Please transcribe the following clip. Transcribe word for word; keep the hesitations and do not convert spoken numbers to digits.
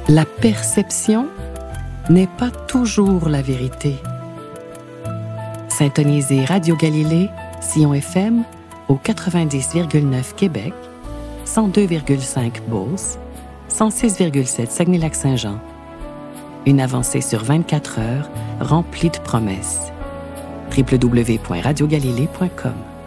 La perception n'est pas toujours la vérité. Syntonisez Radio Galilée, Sion F M, au quatre-vingt-dix virgule neuf Québec, cent deux virgule cinq Beauce, cent six virgule sept Saguenay-Lac-Saint-Jean. Une avancée sur vingt-quatre heures remplie de promesses. w w w point radio galilée point com